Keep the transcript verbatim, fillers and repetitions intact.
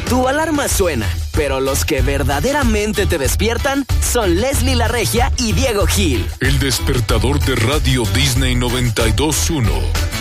Tu alarma suena, pero los que verdaderamente te despiertan son Leslie La Regia y Diego Gil. El despertador de Radio Disney noventa y dos punto uno.